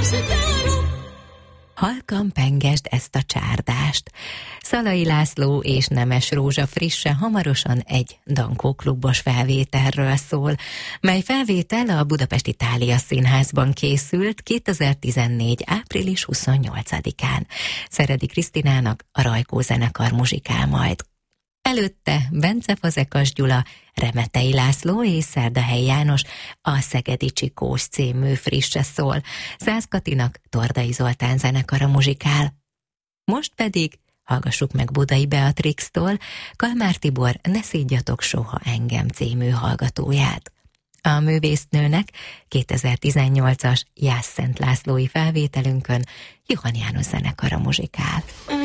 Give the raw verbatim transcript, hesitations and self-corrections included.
Halkan pengesd ezt a csárdást. Szalai László és Nemes Rózsa frisse hamarosan egy Dankó klubos felvételről szól, mely felvétel a Budapesti Thália Színházban készült kétezer-tizennégy. április huszonnyolcadikán. Szeredi Krisztinának a Rajkó zenekar muzsikál majd. Előtte Bence Fazekas Gyula, Remetei László és Szerdahelyi János a Szegedi Csikós című frisse szól. Szász Katinak Tordai Zoltán zenekara muzsikál. Most pedig hallgassuk meg Budai Beatrixtól Kalmár Tibor Ne szídjatok soha engem című hallgatóját. A művésznőnek kétezer-tizennyolcas Jász Szent Lászlói felvételünkön Johann János zenekara muzsikál.